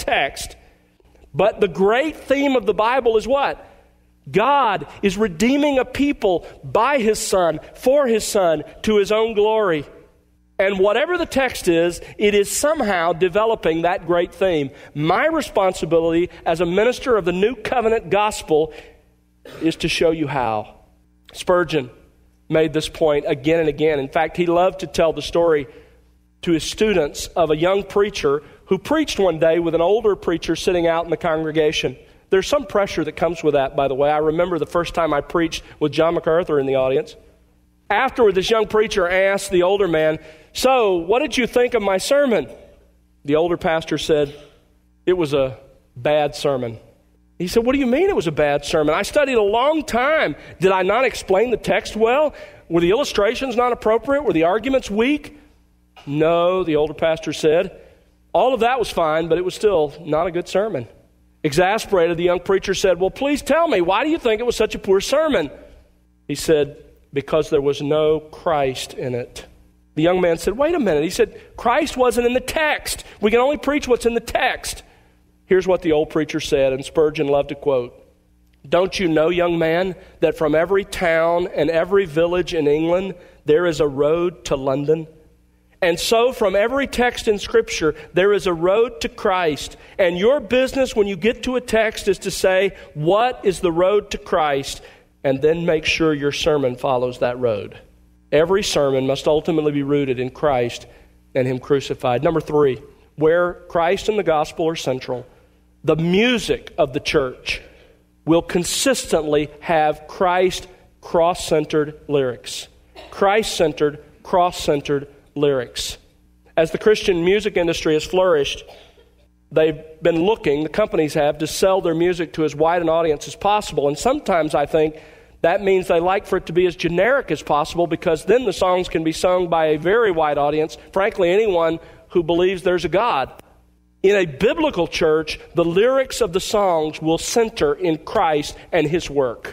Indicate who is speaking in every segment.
Speaker 1: text. But the great theme of the Bible is what? God is redeeming a people by His Son, for His Son, to His own glory. And whatever the text is, it is somehow developing that great theme. My responsibility as a minister of the New Covenant gospel is to show you how. Spurgeon made this point again and again. In fact, he loved to tell the story to his students of a young preacher who preached one day with an older preacher sitting out in the congregation. There's some pressure that comes with that, by the way. I remember the first time I preached with John MacArthur in the audience. Afterward, this young preacher asked the older man, "So, what did you think of my sermon?" The older pastor said, "It was a bad sermon." He said, "What do you mean it was a bad sermon? I studied a long time. Did I not explain the text well? Were the illustrations not appropriate? Were the arguments weak?" "No," the older pastor said. "All of that was fine, but it was still not a good sermon." Exasperated, the young preacher said, "Well, please tell me, why do you think it was such a poor sermon?" He said, "Because there was no Christ in it." The young man said, "Wait a minute." He said, "Christ wasn't in the text. We can only preach what's in the text." Here's what the old preacher said, and Spurgeon loved to quote. "Don't you know, young man, that from every town and every village in England there is a road to London? And so from every text in Scripture, there is a road to Christ. And your business when you get to a text is to say, what is the road to Christ? And then make sure your sermon follows that road. Every sermon must ultimately be rooted in Christ and Him crucified." Number 3, where Christ and the gospel are central, the music of the church will consistently have Christ cross-centered lyrics. Christ-centered, cross-centered lyrics. As the Christian music industry has flourished, they've been looking, the companies have, to sell their music to as wide an audience as possible. And sometimes I think that means they like for it to be as generic as possible, because then the songs can be sung by a very wide audience, frankly, anyone who believes there's a God. In a biblical church, the lyrics of the songs will center in Christ and His work.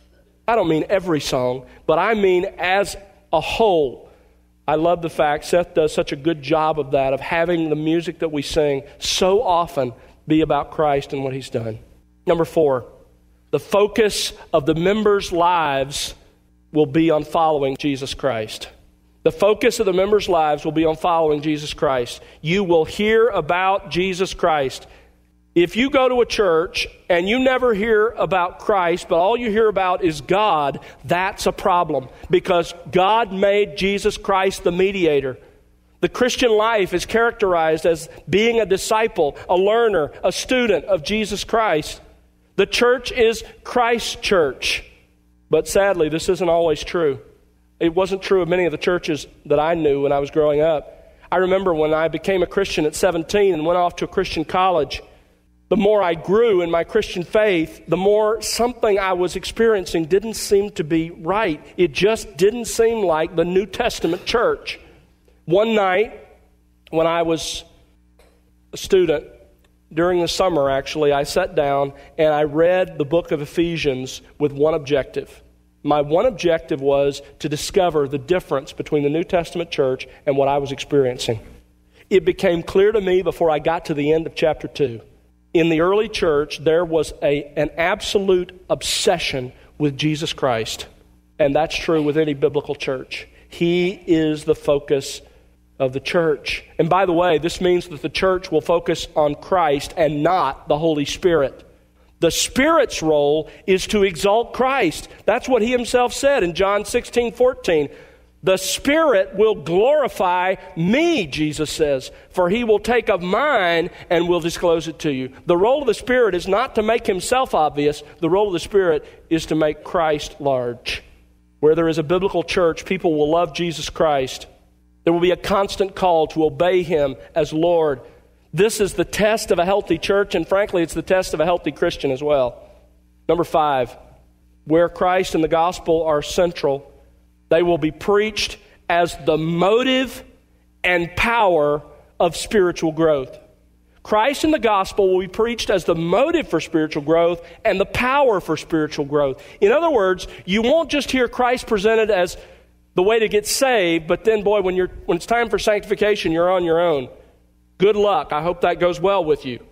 Speaker 1: I don't mean every song, but I mean as a whole. I love the fact Seth does such a good job of that, of having the music that we sing so often be about Christ and what He's done. Number 4, the focus of the members' lives will be on following Jesus Christ. The focus of the members' lives will be on following Jesus Christ. You will hear about Jesus Christ. If you go to a church and you never hear about Christ, but all you hear about is God, that's a problem, because God made Jesus Christ the mediator. The Christian life is characterized as being a disciple, a learner, a student of Jesus Christ. The church is Christ's church. But sadly, this isn't always true. It wasn't true of many of the churches that I knew when I was growing up. I remember when I became a Christian at 17 and went off to a Christian college. The more I grew in my Christian faith, the more something I was experiencing didn't seem to be right. It just didn't seem like the New Testament church. One night, when I was a student, during the summer actually, I sat down and I read the book of Ephesians with one objective. My one objective was to discover the difference between the New Testament church and what I was experiencing. It became clear to me before I got to the end of chapter 2. In the early church, there was an absolute obsession with Jesus Christ. And that's true with any biblical church. He is the focus of the church. And by the way, this means that the church will focus on Christ and not the Holy Spirit. The Spirit's role is to exalt Christ. That's what He Himself said in John 16:14. The Spirit will glorify me, Jesus says, for He will take of mine and will disclose it to you. The role of the Spirit is not to make Himself obvious. The role of the Spirit is to make Christ large. Where there is a biblical church, people will love Jesus Christ. There will be a constant call to obey Him as Lord. This is the test of a healthy church, and frankly, it's the test of a healthy Christian as well. Number 5, where Christ and the gospel are central, they will be preached as the motive and power of spiritual growth. Christ and the gospel will be preached as the motive for spiritual growth and the power for spiritual growth. In other words, you won't just hear Christ presented as the way to get saved, but then, boy, when it's time for sanctification, you're on your own. Good luck. I hope that goes well with you.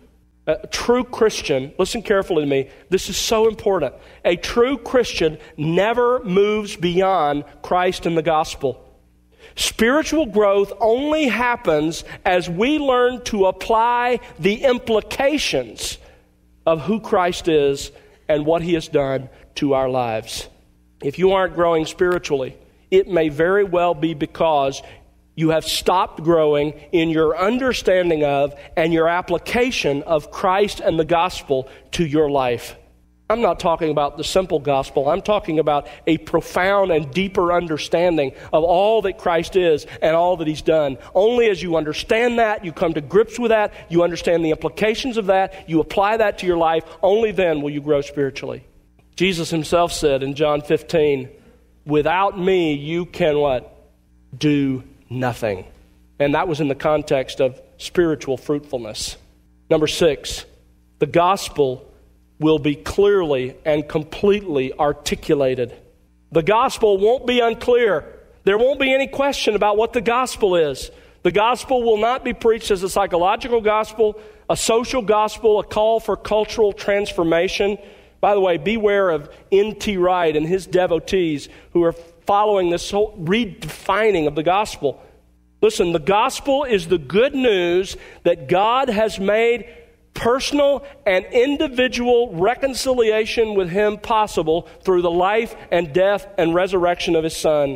Speaker 1: A true Christian, listen carefully to me, this is so important. A true Christian never moves beyond Christ and the gospel. Spiritual growth only happens as we learn to apply the implications of who Christ is and what He has done to our lives. If you aren't growing spiritually, it may very well be because you have stopped growing in your understanding of and your application of Christ and the gospel to your life. I'm not talking about the simple gospel. I'm talking about a profound and deeper understanding of all that Christ is and all that He's done. Only as you understand that, you come to grips with that, you understand the implications of that, you apply that to your life, only then will you grow spiritually. Jesus Himself said in John 15, "Without me, you can" what? "Do nothing." And that was in the context of spiritual fruitfulness. Number 6, the gospel will be clearly and completely articulated. The gospel won't be unclear. There won't be any question about what the gospel is. The gospel will not be preached as a psychological gospel, a social gospel, a call for cultural transformation. By the way, beware of N.T. Wright and his devotees who are following this whole redefining of the gospel. Listen, the gospel is the good news that God has made personal and individual reconciliation with Him possible through the life and death and resurrection of His Son.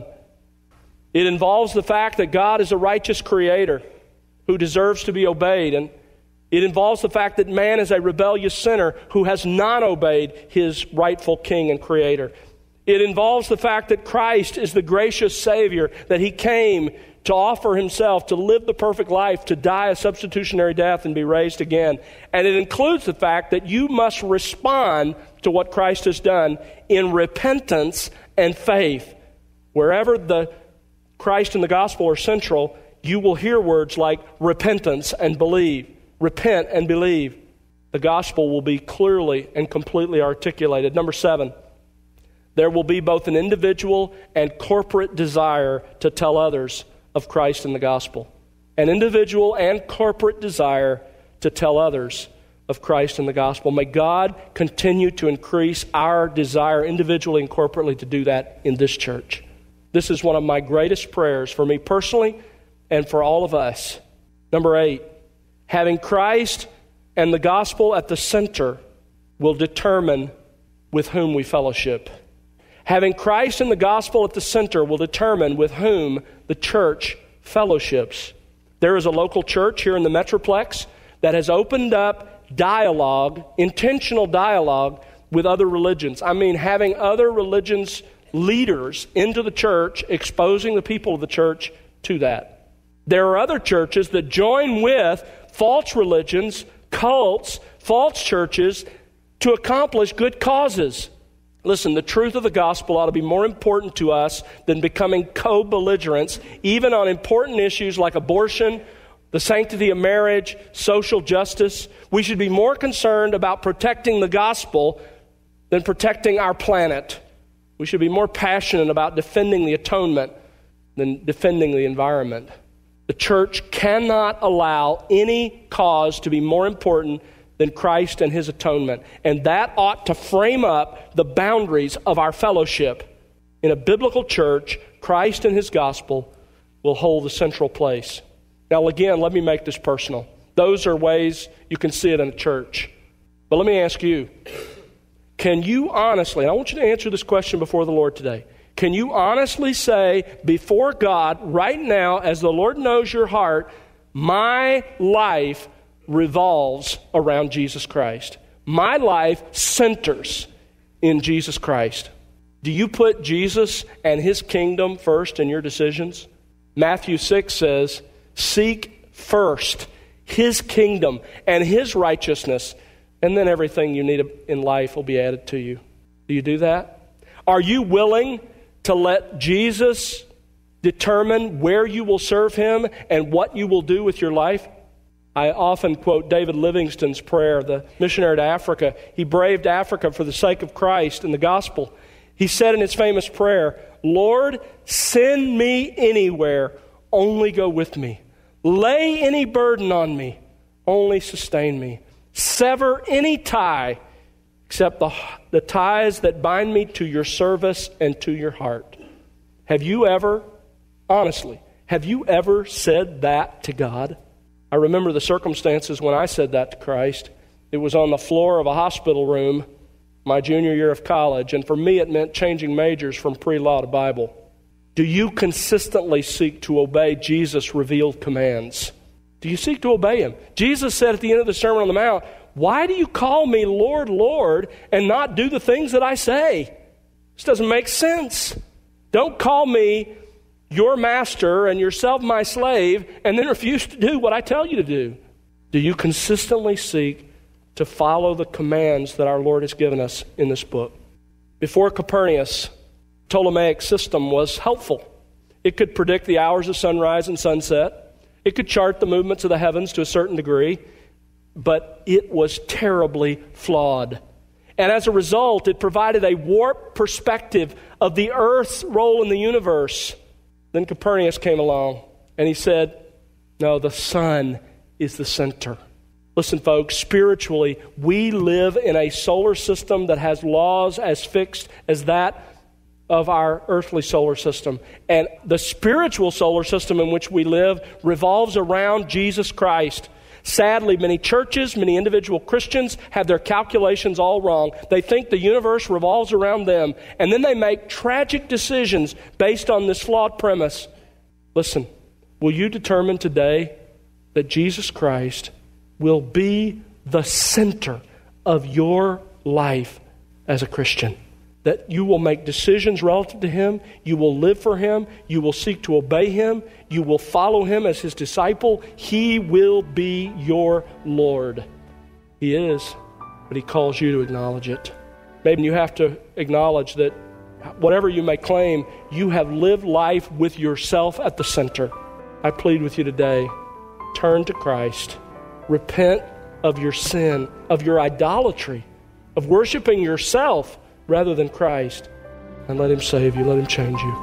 Speaker 1: It involves the fact that God is a righteous creator who deserves to be obeyed, and it involves the fact that man is a rebellious sinner who has not obeyed his rightful king and creator. It involves the fact that Christ is the gracious Savior, that He came to offer Himself, to live the perfect life, to die a substitutionary death and be raised again. And it includes the fact that you must respond to what Christ has done in repentance and faith. Wherever the Christ and the gospel are central, you will hear words like repentance and believe. Repent and believe. The gospel will be clearly and completely articulated. Number 7, there will be both an individual and corporate desire to tell others of Christ and the gospel. An individual and corporate desire to tell others of Christ and the gospel. May God continue to increase our desire individually and corporately to do that in this church. This is one of my greatest prayers for me personally and for all of us. Number 8, having Christ and the gospel at the center will determine with whom we fellowship. Having Christ and the gospel at the center will determine with whom the church fellowships. There is a local church here in the Metroplex that has opened up dialogue, intentional dialogue with other religions. I mean, having other religions' leaders into the church, exposing the people of the church to that. There are other churches that join with false religions, cults, false churches to accomplish good causes. Listen, the truth of the gospel ought to be more important to us than becoming co-belligerents, even on important issues like abortion, the sanctity of marriage, social justice. We should be more concerned about protecting the gospel than protecting our planet. We should be more passionate about defending the atonement than defending the environment. The church cannot allow any cause to be more important than Christ and His atonement. And that ought to frame up the boundaries of our fellowship. In a biblical church, Christ and His gospel will hold the central place. Now again, let me make this personal. Those are ways you can see it in a church. But let me ask you, can you honestly, and I want you to answer this question before the Lord today, can you honestly say before God right now, as the Lord knows your heart, my life revolves around Jesus Christ. My life centers in Jesus Christ. Do you put Jesus and His kingdom first in your decisions? Matthew 6 says, seek first His kingdom and His righteousness, and then everything you need in life will be added to you. Do you do that? Are you willing to let Jesus determine where you will serve Him and what you will do with your life? I often quote David Livingstone's prayer, the missionary to Africa. He braved Africa for the sake of Christ and the gospel. He said in his famous prayer, Lord, send me anywhere, only go with me. Lay any burden on me, only sustain me. sever any tie except the ties that bind me to your service and to your heart. Have you ever, honestly, have you ever said that to God? I remember the circumstances when I said that to Christ. It was on the floor of a hospital room my junior year of college, and for me it meant changing majors from pre-law to Bible. Do you consistently seek to obey Jesus' revealed commands? Do you seek to obey Him? Jesus said at the end of the Sermon on the Mount, "Why do you call me Lord, Lord, and not do the things that I say?" This doesn't make sense. Don't call me your master and yourself my slave and then refuse to do what I tell you to do. Do you consistently seek to follow the commands that our Lord has given us in this book? Before Copernicus, Ptolemaic system was helpful. It could predict the hours of sunrise and sunset. It could chart the movements of the heavens to a certain degree, but it was terribly flawed. And as a result, it provided a warped perspective of the earth's role in the universe. Then Copernicus came along, and he said, no, the sun is the center. Listen, folks, spiritually, we live in a solar system that has laws as fixed as that of our earthly solar system. And the spiritual solar system in which we live revolves around Jesus Christ. Sadly, many churches, many individual Christians have their calculations all wrong. They think the universe revolves around them, and then they make tragic decisions based on this flawed premise. Listen, will you determine today that Jesus Christ will be the center of your life as a Christian? That you will make decisions relative to Him, you will live for Him, you will seek to obey Him, you will follow Him as His disciple. He will be your Lord. He is, but He calls you to acknowledge it. Maybe you have to acknowledge that whatever you may claim, you have lived life with yourself at the center. I plead with you today, turn to Christ. Repent of your sin, of your idolatry, of worshiping yourself rather than Christ, and let Him save you, let Him change you.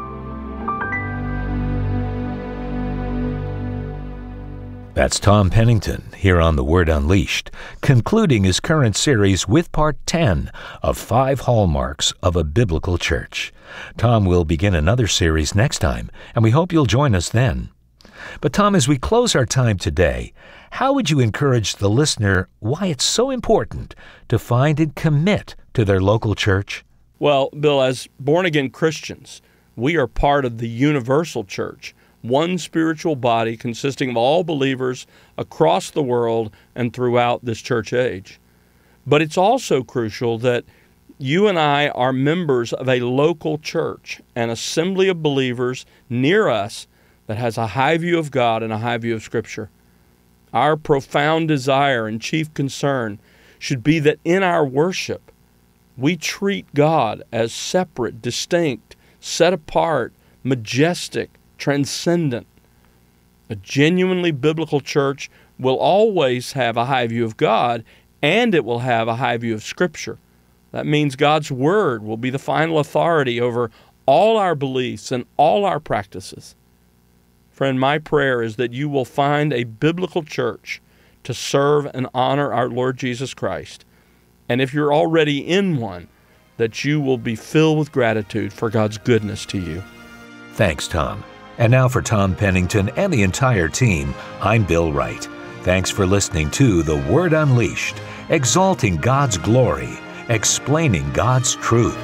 Speaker 2: That's Tom Pennington here on The Word Unleashed, concluding his current series with Part 10 of 5 Hallmarks of a Biblical Church. Tom will begin another series next time, and we hope you'll join us then. But Tom, as we close our time today, how would you encourage the listener why it's so important to find and commit to their local church?
Speaker 3: Well, Bill, as born-again Christians, we are part of the universal church, one spiritual body consisting of all believers across the world and throughout this church age. But it's also crucial that you and I are members of a local church, an assembly of believers near us that has a high view of God and a high view of Scripture. Our profound desire and chief concern should be that in our worship, we treat God as separate, distinct, set apart, majestic, transcendent. A genuinely biblical church will always have a high view of God, and it will have a high view of Scripture. That means God's Word will be the final authority over all our beliefs and all our practices. Friend, my prayer is that you will find a biblical church to serve and honor our Lord Jesus Christ. And if you're already in one, that you will be filled with gratitude for God's goodness to you.
Speaker 2: Thanks, Tom. And now for Tom Pennington and the entire team, I'm Bill Wright. Thanks for listening to The Word Unleashed, exalting God's glory, explaining God's truth.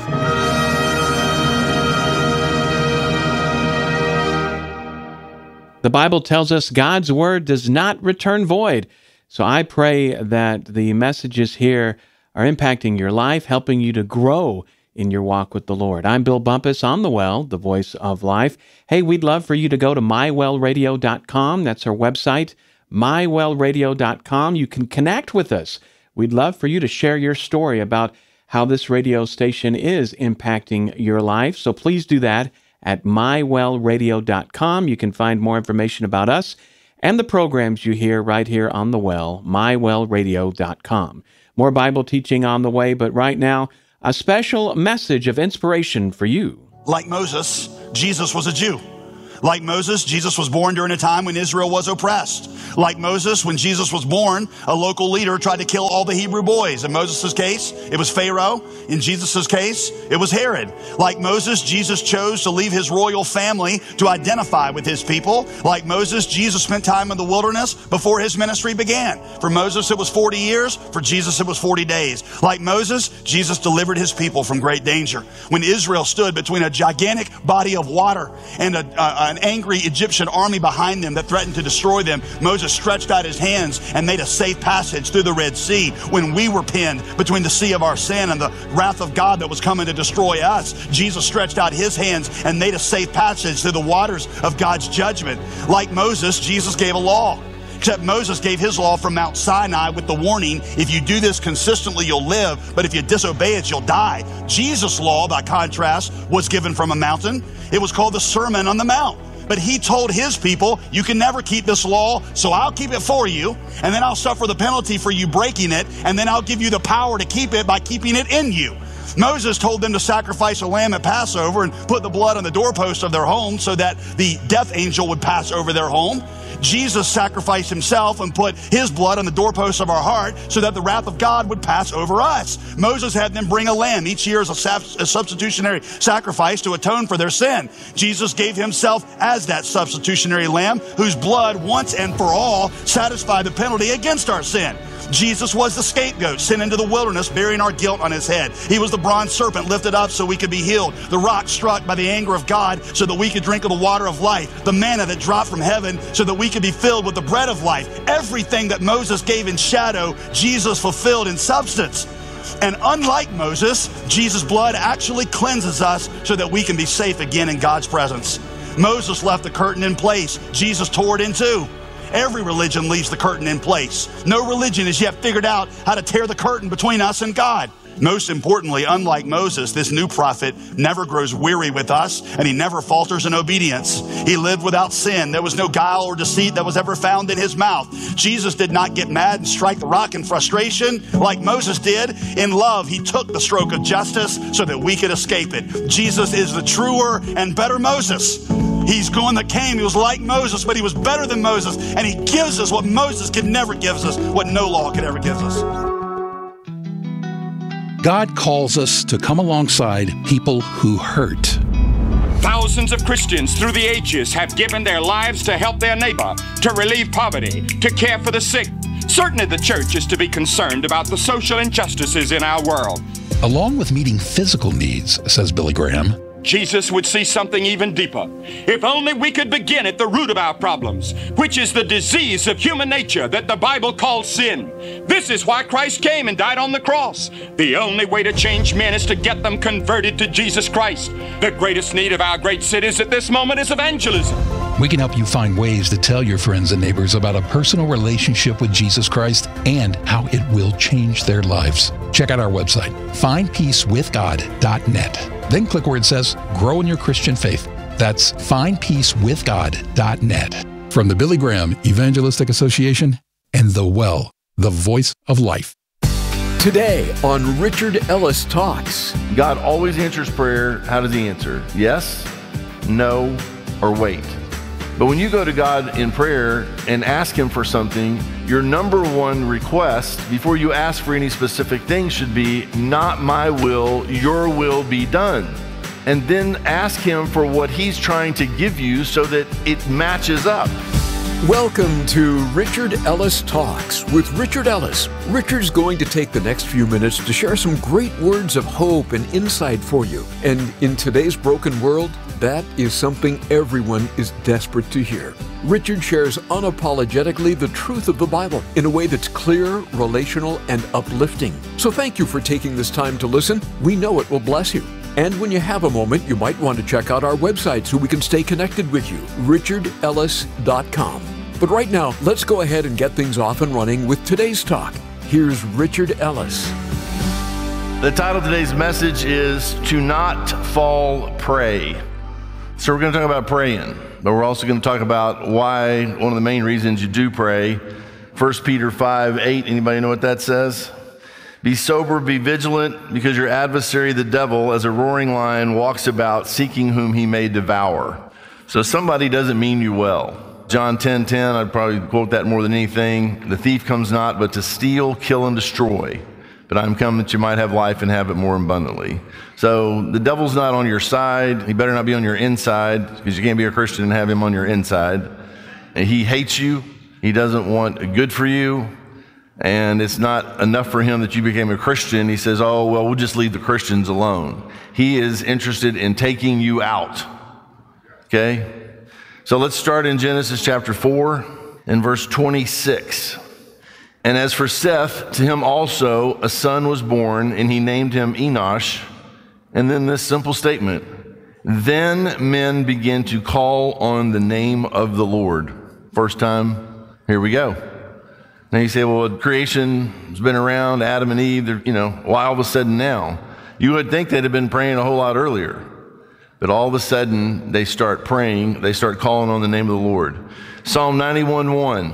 Speaker 4: The Bible tells us God's Word does not return void. So I pray that the messages here are impacting your life, helping you to grow in your walk with the Lord. I'm Bill Bumpus on The Well, the voice of life. Hey, we'd love for you to go to mywellradio.com. That's our website, mywellradio.com. You can connect with us. We'd love for you to share your story about how this radio station is impacting your life. So please do that at mywellradio.com. You can find more information about us and the programs you hear right here on The Well, mywellradio.com. More Bible teaching on the way, but right now, a special message of inspiration for you.
Speaker 5: Like Moses, Jesus was a Jew. Like Moses, Jesus was born during a time when Israel was oppressed. Like Moses, when Jesus was born, a local leader tried to kill all the Hebrew boys. In Moses' case, it was Pharaoh. In Jesus' case, it was Herod. Like Moses, Jesus chose to leave his royal family to identify with his people. Like Moses, Jesus spent time in the wilderness before his ministry began. For Moses, it was 40 years. For Jesus, it was 40 days. Like Moses, Jesus delivered his people from great danger. When Israel stood between a gigantic body of water and an angry Egyptian army behind them that threatened to destroy them, Moses stretched out his hands and made a safe passage through the Red Sea. When we were pinned between the sea of our sin and the wrath of God that was coming to destroy us, Jesus stretched out his hands and made a safe passage through the waters of God's judgment. Like Moses, Jesus gave a law. Except Moses gave his law from Mount Sinai with the warning, if you do this consistently, you'll live, but if you disobey it, you'll die. Jesus' law, by contrast, was given from a mountain. It was called the Sermon on the Mount. But he told his people, you can never keep this law, so I'll keep it for you, and then I'll suffer the penalty for you breaking it, and then I'll give you the power to keep it by keeping it in you. Moses told them to sacrifice a lamb at Passover and put the blood on the doorpost of their home so that the death angel would pass over their home. Jesus sacrificed himself and put his blood on the doorpost of our heart so that the wrath of God would pass over us. Moses had them bring a lamb each year as a substitutionary sacrifice to atone for their sin. Jesus gave himself as that substitutionary lamb whose blood once and for all satisfied the penalty against our sin. Jesus was the scapegoat sent into the wilderness bearing our guilt on his head. He was the bronze serpent lifted up so we could be healed. The rock struck by the anger of God so that we could drink of the water of life. The manna that dropped from heaven so that we could be filled with the bread of life. Everything that Moses gave in shadow, Jesus fulfilled in substance. And unlike Moses, Jesus' blood actually cleanses us so that we can be safe again in God's presence. Moses left the curtain in place. Jesus tore it in two. Every religion leaves the curtain in place. No religion has yet figured out how to tear the curtain between us and God. Most importantly, unlike Moses, this new prophet never grows weary with us, and he never falters in obedience. He lived without sin. There was no guile or deceit that was ever found in his mouth. Jesus did not get mad and strike the rock in frustration like Moses did. In love, he took the stroke of justice so that we could escape it. Jesus is the truer and better Moses. He's the one that came. He was like Moses, but he was better than Moses. And he gives us what Moses could never give us, what no law could ever give us.
Speaker 6: God calls us to come alongside people who hurt.
Speaker 7: Thousands of Christians through the ages have given their lives to help their neighbor, to relieve poverty, to care for the sick. Certainly the church is to be concerned about the social injustices in our world.
Speaker 6: Along with meeting physical needs, says Billy Graham,
Speaker 7: Jesus would see something even deeper. If only we could begin at the root of our problems, which is the disease of human nature that the Bible calls sin. This is why Christ came and died on the cross. The only way to change men is to get them converted to Jesus Christ. The greatest need of our great cities at this moment is evangelism.
Speaker 6: We can help you find ways to tell your friends and neighbors about a personal relationship with Jesus Christ and how it will change their lives. Check out our website, findpeacewithgod.net. Then click where it says, Grow in Your Christian Faith. That's findpeacewithgod.net. From the Billy Graham Evangelistic Association and The Well, the voice of life.
Speaker 8: Today on Richard Ellis Talks.
Speaker 9: God always answers prayer. How does he answer? Yes, no, or wait. But when you go to God in prayer and ask him for something, your number one request before you ask for any specific thing should be, not my will, your will be done. And then ask him for what he's trying to give you so that it matches up.
Speaker 8: Welcome to Richard Ellis Talks with Richard Ellis. Richard's going to take the next few minutes to share some great words of hope and insight for you. And in today's broken world, that is something everyone is desperate to hear. Richard shares unapologetically the truth of the Bible in a way that's clear, relational, and uplifting. So thank you for taking this time to listen. We know it will bless you. And when you have a moment, you might want to check out our website so we can stay connected with you, richardellis.com. But right now, let's go ahead and get things off and running with today's talk. Here's Richard Ellis.
Speaker 9: The title of today's message is To Not Fall Prey. So we're going to talk about praying, but we're also going to talk about why, one of the main reasons you do pray. 1 Peter 5:8, anybody know what that says? Be sober, be vigilant, because your adversary, the devil, as a roaring lion, walks about seeking whom he may devour. So somebody doesn't mean you well. John 10:10, I'd probably quote that more than anything. The thief comes not but to steal, kill, and destroy. But I'm come that you might have life and have it more abundantly. So the devil's not on your side. He better not be on your inside, because you can't be a Christian and have him on your inside. And he hates you. He doesn't want good for you. And it's not enough for him that you became a Christian. He says, oh, well, we'll just leave the Christians alone. He is interested in taking you out. Okay? So let's start in Genesis chapter 4 and verse 26. And as for Seth, to him also a son was born, and he named him Enosh. And then this simple statement, then men began to call on the name of the Lord. First time, here we go. Now you say, well, creation has been around, Adam and Eve, why all of a sudden now? You would think they'd have been praying a whole lot earlier. But all of a sudden, they start praying, they start calling on the name of the Lord. Psalm 91:1.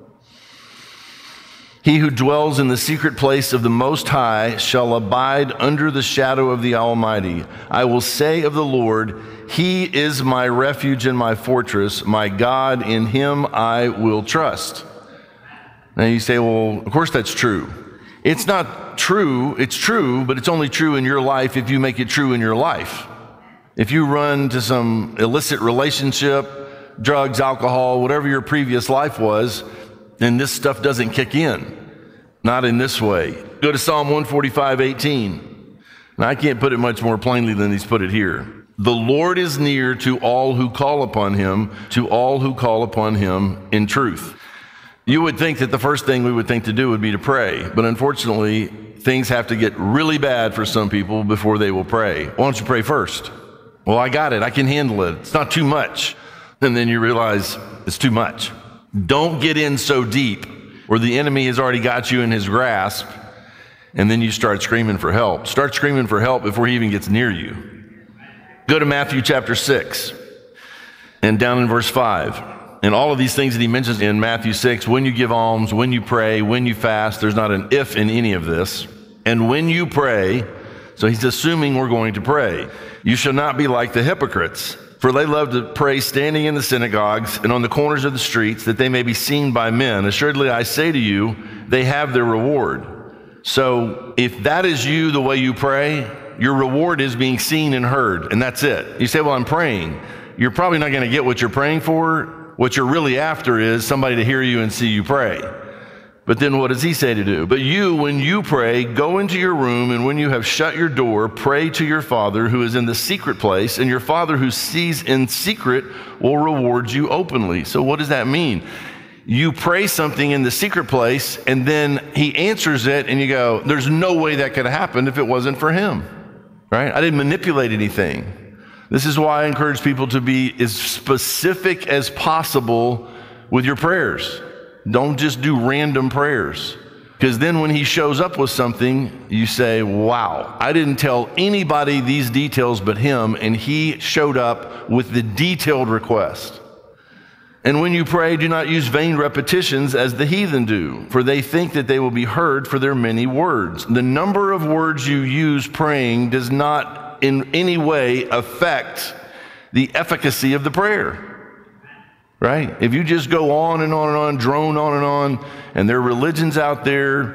Speaker 9: He who dwells in the secret place of the Most High shall abide under the shadow of the Almighty. I will say of the Lord, He is my refuge and my fortress, my God, in Him I will trust. Now you say, well, of course that's true. It's not true, it's true, but it's only true in your life if you make it true in your life. If you run to some illicit relationship, drugs, alcohol, whatever your previous life was, then this stuff doesn't kick in. Not in this way. Go to Psalm 145:18. And I can't put it much more plainly than he's put it here. The Lord is near to all who call upon him, to all who call upon him in truth. You would think that the first thing we would think to do would be to pray, but unfortunately, things have to get really bad for some people before they will pray. Why don't you pray first? Well, I got it. I can handle it. It's not too much. And then you realize it's too much. Don't get in so deep where the enemy has already got you in his grasp, and then you start screaming for help. Start screaming for help before he even gets near you. Go to Matthew chapter 6 and down in verse 5. And all of these things that he mentions in Matthew 6, when you give alms, when you pray, when you fast, there's not an if in any of this. And when you pray, so he's assuming we're going to pray, you shall not be like the hypocrites, for they love to pray standing in the synagogues and on the corners of the streets, that they may be seen by men. Assuredly, I say to you, they have their reward. So if that is you, the way you pray, your reward is being seen and heard, and that's it. You say, well, I'm praying. You're probably not going to get what you're praying for. What you're really after is somebody to hear you and see you pray. But then what does he say to do? But you, when you pray, go into your room, and when you have shut your door, pray to your Father who is in the secret place, and your Father who sees in secret will reward you openly. So what does that mean? You pray something in the secret place, and then he answers it, and you go, there's no way that could have happened if it wasn't for him, right? I didn't manipulate anything. This is why I encourage people to be as specific as possible with your prayers. Don't just do random prayers. Because then when he shows up with something, you say, wow, I didn't tell anybody these details but him, and he showed up with the detailed request. And when you pray, do not use vain repetitions as the heathen do, for they think that they will be heard for their many words. The number of words you use praying does not in any way affect the efficacy of the prayer, right? If you just go on and on and on, drone on and on, and there are religions out there,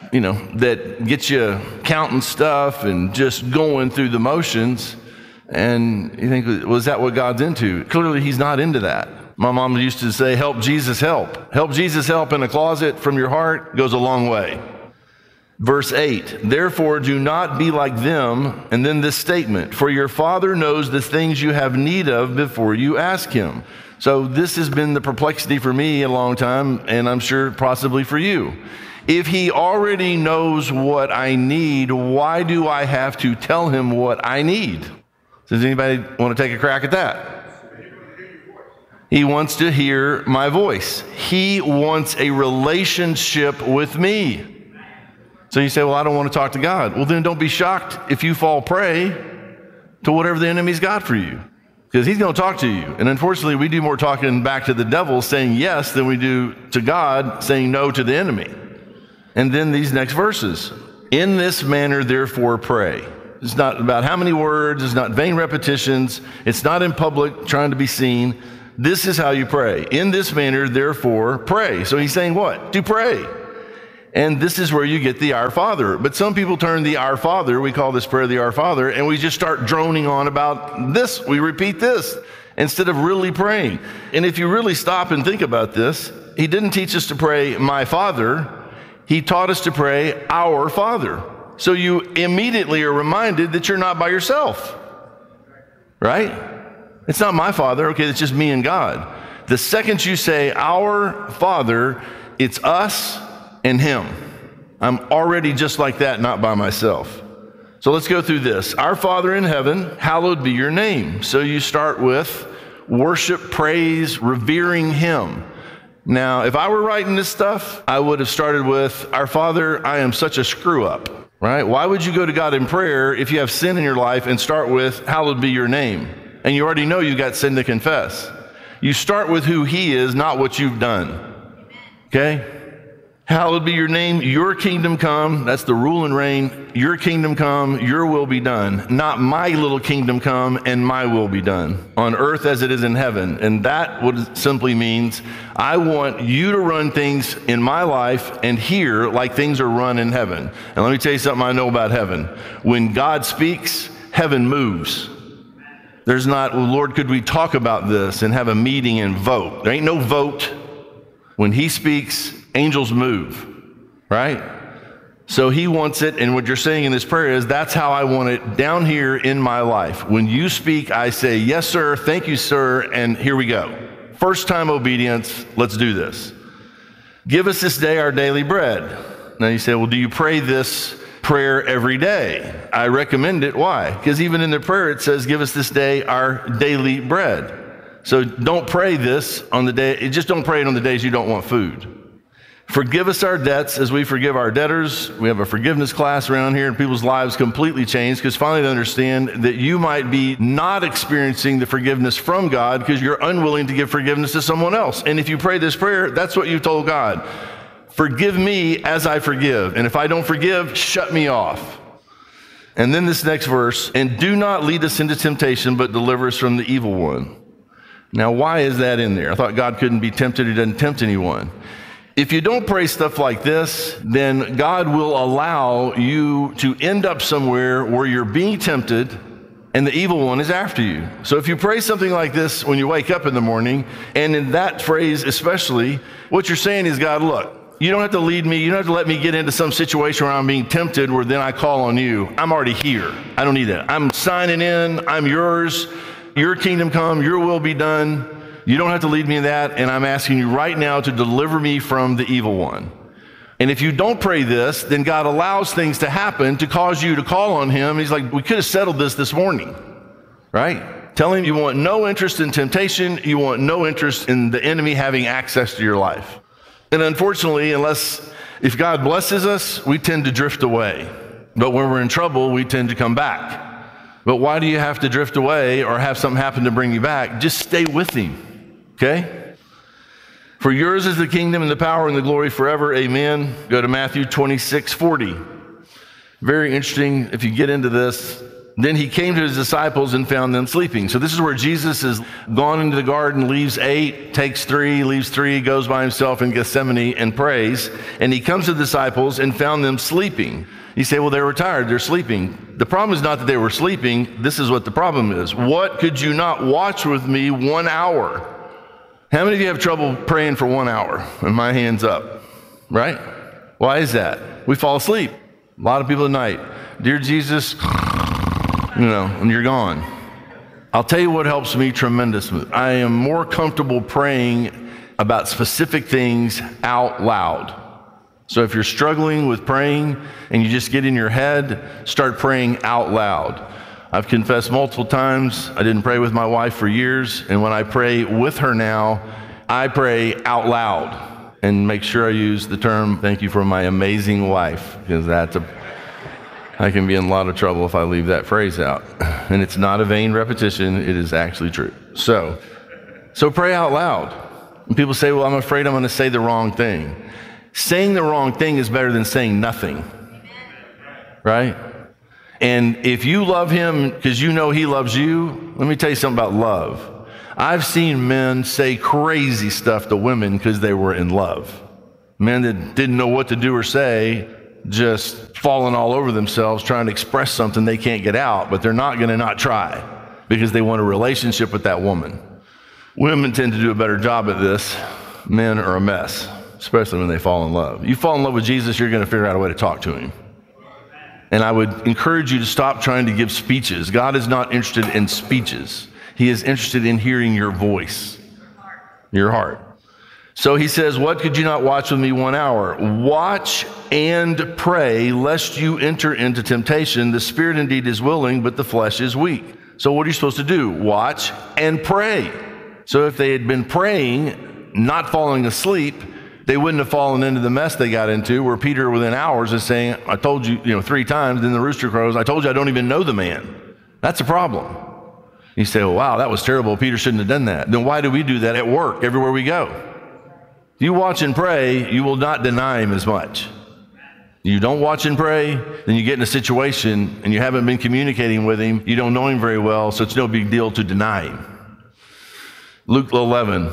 Speaker 9: that get you counting stuff and just going through the motions, and you think, well, is that what God's into? Clearly, he's not into that. My mom used to say, help Jesus help. Help Jesus help in a closet from your heart goes a long way. Verse 8, therefore do not be like them, and then this statement, for your Father knows the things you have need of before you ask him. So this has been the perplexity for me a long time, and I'm sure possibly for you. If he already knows what I need, why do I have to tell him what I need? Does anybody want to take a crack at that? He wants to hear my voice. He wants a relationship with me. So you say, well, I don't want to talk to God. Well, then don't be shocked if you fall prey to whatever the enemy's got for you, because he's going to talk to you. And unfortunately, we do more talking back to the devil saying yes than we do to God saying no to the enemy. And then these next verses, in this manner, therefore pray. It's not about how many words. It's not vain repetitions. It's not in public trying to be seen. This is how you pray. In this manner, therefore, pray. So he's saying what? To pray. And this is where you get the Our Father. But some people turn the Our Father, we call this prayer the Our Father, and we just start droning on about this. We repeat this instead of really praying. And if you really stop and think about this, he didn't teach us to pray, my Father. He taught us to pray, our Father. So you immediately are reminded that you're not by yourself, right? It's not my Father. Okay, it's just me and God. The second you say, our Father, it's us and him. I'm already just like that, not by myself. So let's go through this. Our Father in heaven, hallowed be your name. So you start with worship, praise, revering him. Now, if I were writing this stuff, I would have started with, our Father, I am such a screw up, right? Why would you go to God in prayer if you have sin in your life and start with, hallowed be your name? And you already know you've got sin to confess. You start with who he is, not what you've done. Okay? Hallowed be your name, your kingdom come. That's the rule and reign. Your kingdom come, your will be done. Not my little kingdom come and my will be done on earth as it is in heaven. And that what simply means, I want you to run things in my life and here like things are run in heaven. And let me tell you something I know about heaven. When God speaks, heaven moves. There's not, well, Lord, could we talk about this and have a meeting and vote? There ain't no vote. When he speaks, angels move, right? So he wants it, and what you're saying in this prayer is, that's how I want it down here in my life. When you speak, I say, yes, sir, thank you, sir, and here we go. First time obedience, let's do this. Give us this day our daily bread. Now you say, well, do you pray this prayer every day? I recommend it. Why? Because even in the prayer it says, give us this day our daily bread. So don't pray this on the day, just don't pray it on the days you don't want food. Forgive us our debts as we forgive our debtors. We have a forgiveness class around here, and people's lives completely changed because finally they understand that you might be not experiencing the forgiveness from God because you're unwilling to give forgiveness to someone else. And if you pray this prayer, that's what you told God. Forgive me as I forgive. And if I don't forgive, shut me off. And then this next verse, and do not lead us into temptation, but deliver us from the evil one. Now, why is that in there? I thought God couldn't be tempted. He doesn't tempt anyone. If you don't pray stuff like this, then God will allow you to end up somewhere where you're being tempted and the evil one is after you. So if you pray something like this when you wake up in the morning, and in that phrase especially, what you're saying is, God, look, you don't have to lead me. You don't have to let me get into some situation where I'm being tempted where then I call on you. I'm already here. I don't need that. I'm signing in. I'm yours. Your kingdom come. Your will be done. You don't have to lead me in that, and I'm asking you right now to deliver me from the evil one. And if you don't pray this, then God allows things to happen to cause you to call on him. He's like, we could have settled this morning, right? Tell him you want no interest in temptation. You want no interest in the enemy having access to your life. And unfortunately, if God blesses us, we tend to drift away. But when we're in trouble, we tend to come back. But why do you have to drift away or have something happen to bring you back? Just stay with him. Okay? For yours is the kingdom and the power and the glory forever. Amen. Go to Matthew 26:40. Very interesting if you get into this. Then he came to his disciples and found them sleeping. So this is where Jesus has gone into the garden, leaves 8, takes 3, leaves 3, goes by himself in Gethsemane and prays. And he comes to the disciples and found them sleeping. You say, well, they were tired. They're sleeping. The problem is not that they were sleeping. This is what the problem is. What could you not watch with me 1 hour? How many of you have trouble praying for 1 hour? And my hand's up, right? Why is that? We fall asleep. A lot of people at night. Dear Jesus, and you're gone. I'll tell you what helps me tremendously. I am more comfortable praying about specific things out loud. So if you're struggling with praying and you just get in your head, start praying out loud. I've confessed multiple times, I didn't pray with my wife for years, and when I pray with her now, I pray out loud and make sure I use the term, thank you for my amazing wife, because I can be in a lot of trouble if I leave that phrase out. And it's not a vain repetition, it is actually true. So pray out loud. And people say, well, I'm afraid I'm going to say the wrong thing. Saying the wrong thing is better than saying nothing, right? And if you love him because you know he loves you, let me tell you something about love. I've seen men say crazy stuff to women because they were in love. Men that didn't know what to do or say, just falling all over themselves trying to express something they can't get out, but they're not going to not try because they want a relationship with that woman. Women tend to do a better job at this. Men are a mess, especially when they fall in love. You fall in love with Jesus, you're going to figure out a way to talk to him. And I would encourage you to stop trying to give speeches. God is not interested in speeches. He is interested in hearing your voice, your heart. So he says, what could you not watch with me 1 hour? Watch and pray, lest you enter into temptation. The spirit indeed is willing, but the flesh is weak. So what are you supposed to do? Watch and pray. So if they had been praying, not falling asleep, they wouldn't have fallen into the mess they got into, where Peter within hours is saying, I told you, 3 times, then the rooster crows, I told you I don't even know the man. That's a problem. You say, well, wow, that was terrible. Peter shouldn't have done that. Then why do we do that at work, everywhere we go? If you watch and pray, you will not deny him as much. You don't watch and pray, then you get in a situation and you haven't been communicating with him, you don't know him very well, so it's no big deal to deny him. Luke 11.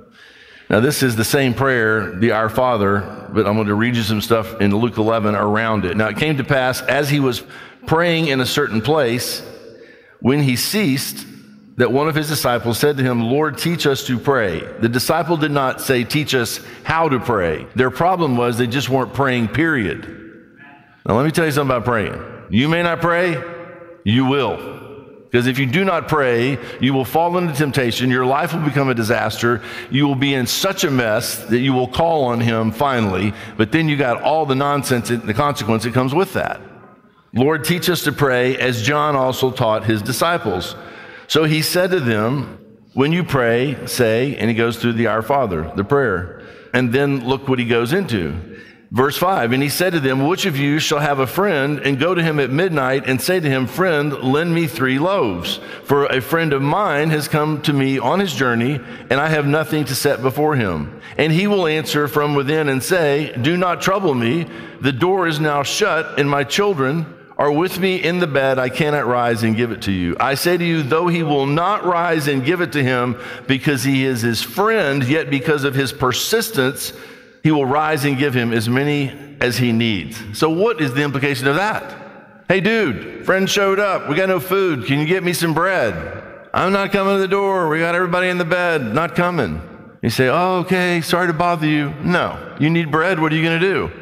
Speaker 9: Now this is the same prayer, the Our Father, but I'm going to read you some stuff in Luke 11 around it. Now it came to pass, as he was praying in a certain place, when he ceased, that one of his disciples said to him, Lord, teach us to pray. The disciple did not say, teach us how to pray. Their problem was they just weren't praying, period. Now let me tell you something about praying. You may not pray, you will. Because if you do not pray, you will fall into temptation, your life will become a disaster, you will be in such a mess that you will call on him finally, but then you got all the nonsense and the consequence that comes with that. Lord, teach us to pray as John also taught his disciples. So he said to them, when you pray, say, and he goes through the Our Father, the prayer. And then look what he goes into. Verse 5, and he said to them, which of you shall have a friend and go to him at midnight and say to him, friend, lend me 3 loaves. For a friend of mine has come to me on his journey, and I have nothing to set before him. And he will answer from within and say, do not trouble me. The door is now shut, and my children are with me in the bed, I cannot rise and give it to you. I say to you, though he will not rise and give it to him because he is his friend, yet because of his persistence, he will rise and give him as many as he needs. So what is the implication of that? Hey dude, friend showed up, we got no food, can you get me some bread? I'm not coming to the door, we got everybody in the bed, not coming. You say, oh, okay, sorry to bother you. No, you need bread, what are you gonna do?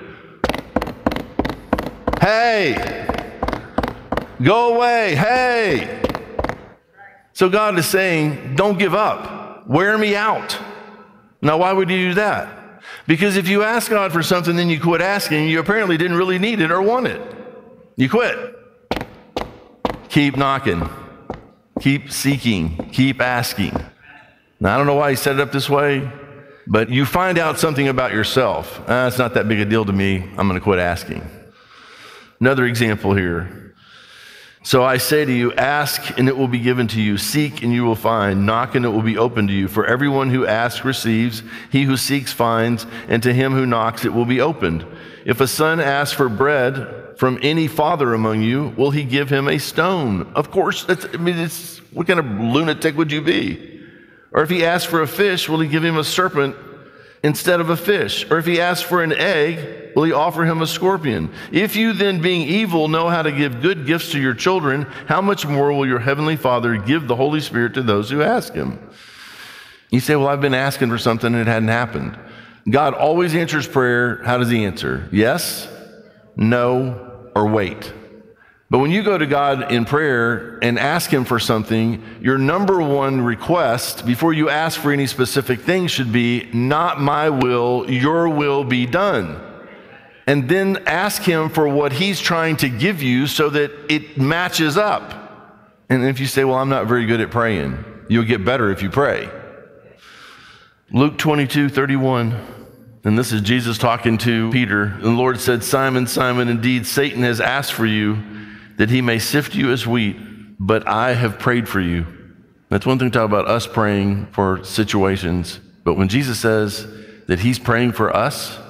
Speaker 9: Hey! Go away, hey. So God is saying, don't give up. Wear me out. Now, why would you do that? Because if you ask God for something, then you quit asking, you apparently didn't really need it or want it. You quit. Keep knocking. Keep seeking. Keep asking. Now, I don't know why he set it up this way, but you find out something about yourself. It's not that big a deal to me. I'm going to quit asking. Another example here. So I say to you, ask and it will be given to you. Seek and you will find. Knock and it will be opened to you. For everyone who asks receives. He who seeks finds. And to him who knocks it will be opened. If a son asks for bread from any father among you, will he give him a stone? Of course, what kind of lunatic would you be? Or if he asks for a fish, will he give him a serpent instead of a fish? Or if he asks for an egg, will he offer him a scorpion? If you then, being evil, know how to give good gifts to your children, how much more will your heavenly Father give the Holy Spirit to those who ask him? You say, well, I've been asking for something and it hadn't happened. God always answers prayer. How does he answer? Yes, no, or wait. But when you go to God in prayer and ask him for something, your number one request before you ask for any specific thing should be, not my will, your will be done. And then ask him for what he's trying to give you so that it matches up. And if you say, well, I'm not very good at praying, you'll get better if you pray. Luke 22:31. And this is Jesus talking to Peter. And the Lord said, Simon, Simon, indeed Satan has asked for you that he may sift you as wheat, but I have prayed for you. That's one thing to talk about us praying for situations. But when Jesus says that he's praying for us,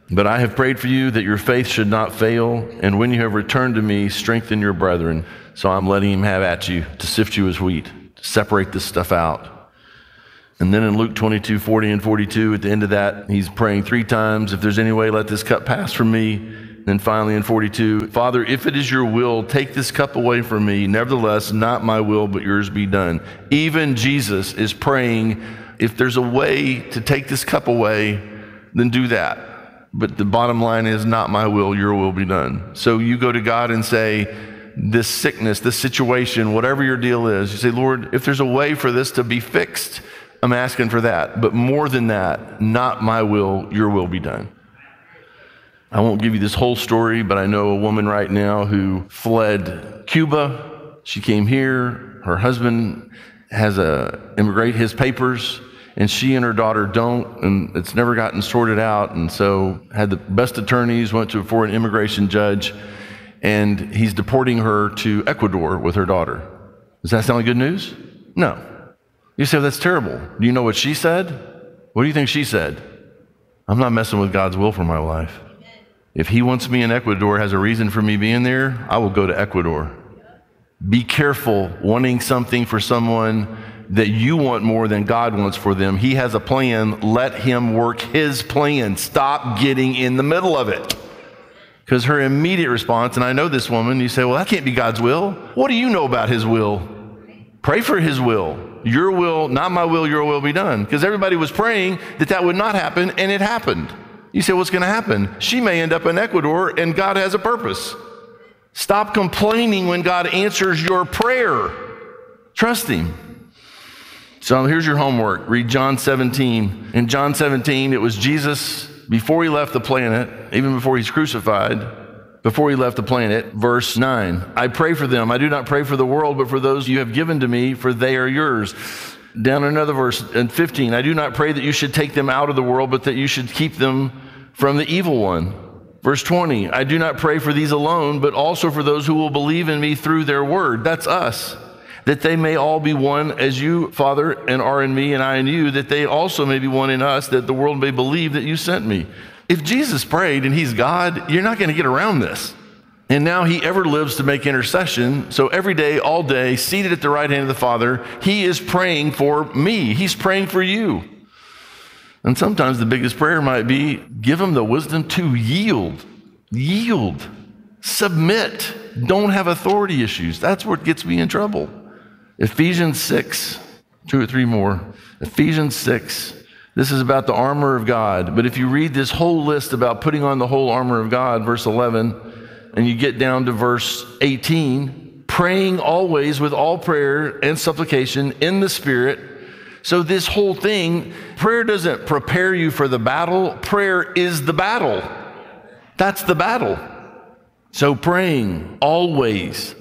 Speaker 9: But I have prayed for you that your faith should not fail, and when you have returned to me, strengthen your brethren. So I'm letting him have at you to sift you as wheat, to separate this stuff out. And then in Luke 22, 40 and 42, at the end of that, he's praying 3 times, if there's any way, let this cup pass from me. And then finally in 42, Father, if it is your will, take this cup away from me. Nevertheless, not my will, but yours be done. Even Jesus is praying, if there's a way to take this cup away, then do that. But the bottom line is, not my will, your will be done. So you go to God and say, this sickness, this situation, whatever your deal is, you say, Lord, if there's a way for this to be fixed, I'm asking for that. But more than that, not my will, your will be done. I won't give you this whole story, but I know a woman right now who fled Cuba. She came here. Her husband has his papers, and she and her daughter don't, and it's never gotten sorted out. And so had the best attorneys, went before an immigration judge, and he's deporting her to Ecuador with her daughter. Does that sound like good news? No. You say, well, that's terrible. Do you know what she said? What do you think she said? I'm not messing with God's will for my life. If he wants me in Ecuador, has a reason for me being there, I will go to Ecuador. Be careful wanting something for someone that you want more than God wants for them. He has a plan. Let him work his plan. Stop getting in the middle of it. Because her immediate response, and I know this woman, you say, well, that can't be God's will. What do you know about his will? Pray for his will. Your will, not my will, your will be done. Because everybody was praying that would not happen, and it happened. You say, what's going to happen? She may end up in Ecuador, and God has a purpose. Stop complaining when God answers your prayer. Trust him. So here's your homework. Read John 17. In John 17, it was Jesus before he left the planet, even before he's crucified, before he left the planet. Verse 9, I pray for them. I do not pray for the world, but for those you have given to me, for they are yours. Down another verse, in 15, I do not pray that you should take them out of the world, but that you should keep them from the evil one. Verse 20, I do not pray for these alone, but also for those who will believe in me through their word. That's us. That they may all be one as you, Father, and are in me and I in you, that they also may be one in us, that the world may believe that you sent me. If Jesus prayed and he's God, you're not going to get around this. And now he ever lives to make intercession. So every day, all day, seated at the right hand of the Father, he is praying for me. He's praying for you. And sometimes the biggest prayer might be, give him the wisdom to yield, submit, don't have authority issues. That's what gets me in trouble. Ephesians 6, 2 or 3 more. Ephesians 6, this is about the armor of God. But if you read this whole list about putting on the whole armor of God, verse 11, and you get down to verse 18, praying always with all prayer and supplication in the Spirit. So this whole thing, prayer doesn't prepare you for the battle. Prayer is the battle. That's the battle. So praying always.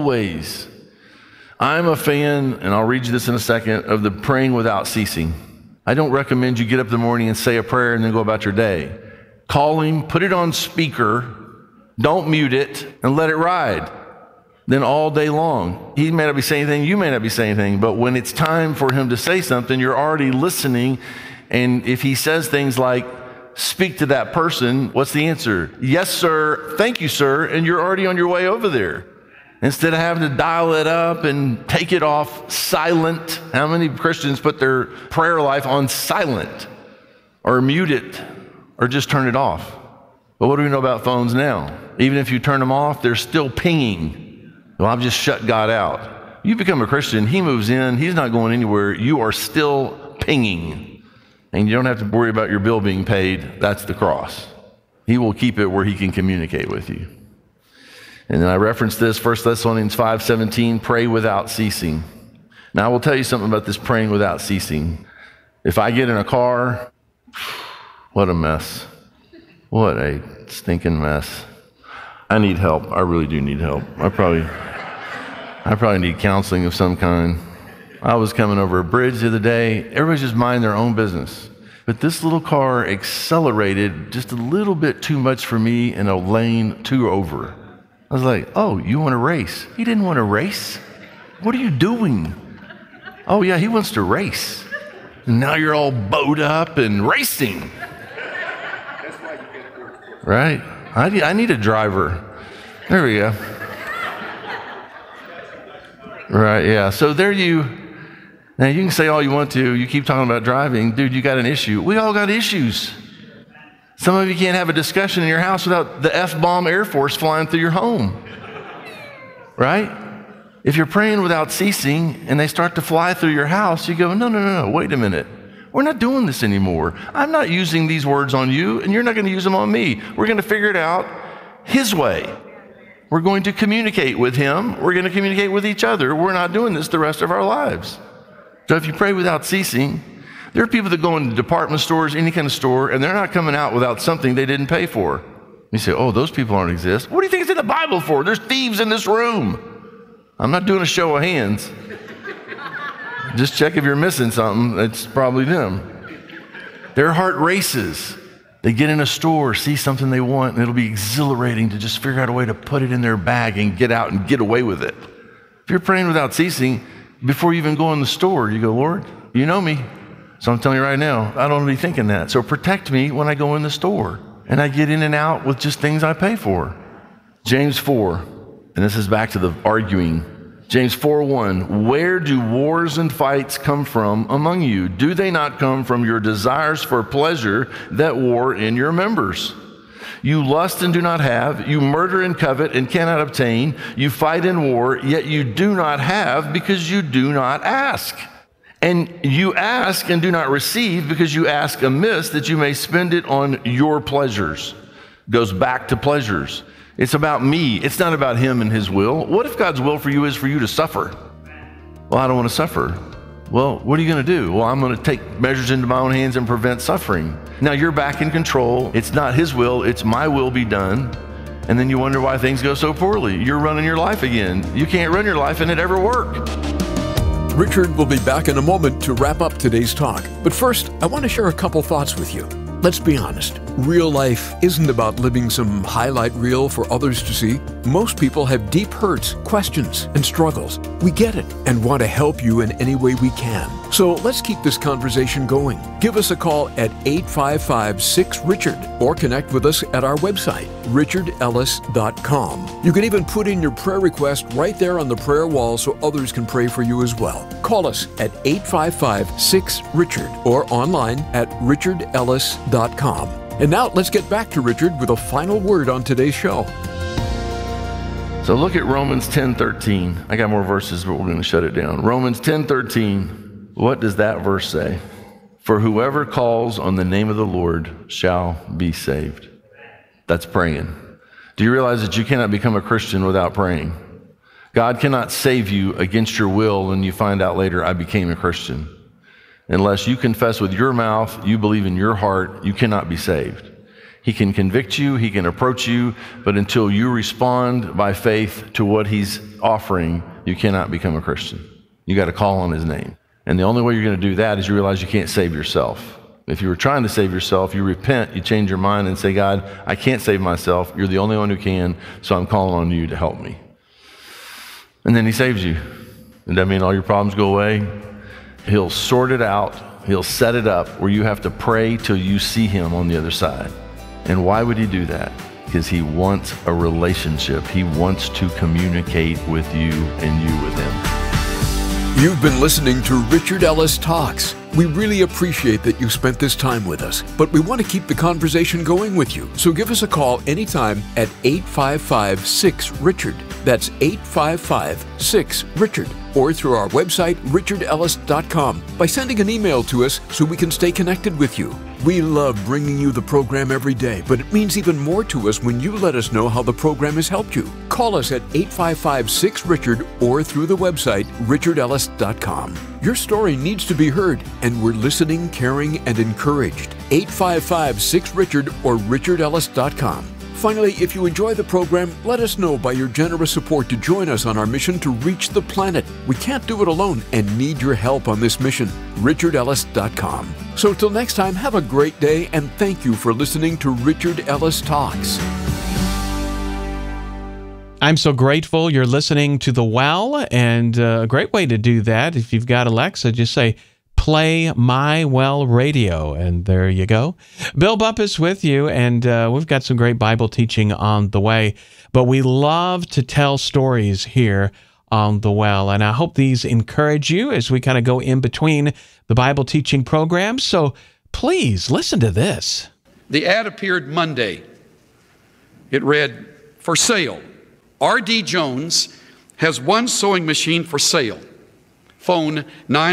Speaker 9: I'm a fan, and I'll read you this in a second, of the praying without ceasing. I don't recommend you get up in the morning and say a prayer and then go about your day. Call him, put it on speaker, don't mute it, and let it ride. Then all day long, he may not be saying anything, you may not be saying anything, but when it's time for him to say something, you're already listening. And if he says things like, speak to that person, what's the answer? Yes, sir. Thank you, sir. And you're already on your way over there. Instead of having to dial it up and take it off silent. How many Christians put their prayer life on silent or mute it or just turn it off? But what do we know about phones now? Even if you turn them off, they're still pinging. Well, I've just shut God out. You become a Christian, he moves in, he's not going anywhere. You are still pinging. And you don't have to worry about your bill being paid. That's the cross. He will keep it where he can communicate with you. And then I referenced this, 1 Thessalonians 5:17, pray without ceasing. Now I will tell you something about this praying without ceasing. If I get in a car, what a mess. What a stinking mess. I need help. I really do need help. I probably need counseling of some kind. I was coming over a bridge the other day. Everybody's just minding their own business. But this little car accelerated just a little bit too much for me in a lane 2 over. I was like, oh, you want to race? He didn't want to race. What are you doing? Oh, yeah, he wants to race. And now you're all bowed up and racing. right? I need a driver. There we go. Right, yeah. So now you can say all you want to. You keep talking about driving. Dude, you got an issue. We all got issues. Some of you can't have a discussion in your house without the F-bomb Air Force flying through your home. Right? If you're praying without ceasing and they start to fly through your house, you go, no, wait a minute. We're not doing this anymore. I'm not using these words on you, and you're not going to use them on me. We're going to figure it out His way. We're going to communicate with Him. We're going to communicate with each other. We're not doing this the rest of our lives. So if you pray without ceasing, there are people that go into department stores, any kind of store, and they're not coming out without something they didn't pay for. You say, oh, those people don't exist. What do you think it's in the Bible for? There's thieves in this room. I'm not doing a show of hands. Just check if you're missing something. It's probably them. Their heart races. They get in a store, see something they want, and it'll be exhilarating to just figure out a way to put it in their bag and get out and get away with it. If you're praying without ceasing, before you even go in the store, you go, Lord, you know me. So I'm telling you right now, I don't be thinking that. So protect me when I go in the store. And I get in and out with just things I pay for. James 4, and this is back to the arguing. James 4:1, where do wars and fights come from among you? Do they not come from your desires for pleasure that war in your members? You lust and do not have. You murder and covet and cannot obtain. You fight in war, yet you do not have because you do not ask. And you ask and do not receive because you ask amiss that you may spend it on your pleasures. Goes back to pleasures. It's about me. It's not about Him and His will. What if God's will for you is for you to suffer? Well, I don't want to suffer. Well, what are you going to do? Well, I'm going to take measures into my own hands and prevent suffering. Now you're back in control. It's not His will. It's my will be done. And then you wonder why things go so poorly. You're running your life again. You can't run your life and it ever work.
Speaker 8: Richard will be back in a moment to wrap up today's talk. But first, I want to share a couple thoughts with you. Let's be honest. Real life isn't about living some highlight reel for others to see. Most people have deep hurts, questions, and struggles. We get it and want to help you in any way we can. So let's keep this conversation going. Give us a call at 855-6-RICHARD or connect with us at our website, richardellis.com. You can even put in your prayer request right there on the prayer wall so others can pray for you as well. Call us at 855-6-RICHARD or online at richardellis.com. And now let's get back to Richard with a final word on today's show.
Speaker 9: So look at Romans 10:13. I got more verses, but we're going to shut it down. Romans 10:13. What does that verse say? For whoever calls on the name of the Lord shall be saved. That's praying. Do you realize that you cannot become a Christian without praying? God cannot save you against your will and you find out later, I became a Christian. Unless you confess with your mouth, you believe in your heart, you cannot be saved. He can convict you, He can approach you, but until you respond by faith to what He's offering, you cannot become a Christian. You got to call on His name. And the only way you're going to do that is you realize you can't save yourself. If you were trying to save yourself, you repent, you change your mind and say, God, I can't save myself. You're the only one who can, so I'm calling on you to help me. And then He saves you. Does that mean all your problems go away? He'll sort it out. He'll set it up where you have to pray till you see Him on the other side. And why would He do that? Because He wants a relationship. He wants to communicate with you and you with Him.
Speaker 8: You've been listening to Richard Ellis Talks. We really appreciate that you spent this time with us, but we want to keep the conversation going with you. So give us a call anytime at 855-6-RICHARD. That's 855-6-RICHARD. Or through our website, richardellis.com, by sending an email to us so we can stay connected with you. We love bringing you the program every day, but it means even more to us when you let us know how the program has helped you. Call us at 855-6-RICHARD or through the website, richardellis.com. Your story needs to be heard, and we're listening, caring, and encouraged. 855-6-RICHARD or richardellis.com. Finally, if you enjoy the program, let us know by your generous support to join us on our mission to reach the planet. We can't do it alone and need your help on this mission. richardellis.com. So till next time, have a great day, and thank you for listening to Richard Ellis Talks.
Speaker 4: I'm so grateful you're listening to The Well, and a great way to do that, if you've got Alexa, just say, play My Well Radio. And there you go. Bill Bumpus with you, and we've got some great Bible teaching on the way. But we love to tell stories here on The Well, and I hope these encourage you as we kind of go in between the Bible teaching programs. So please listen to this.
Speaker 10: The ad appeared Monday. It read, "For sale. R.D. Jones has one sewing machine for sale. Phone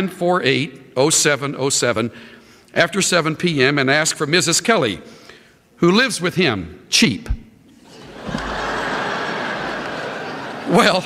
Speaker 10: 948-0707 after 7 p.m. and ask for Mrs. Kelly, who lives with him, cheap." Well,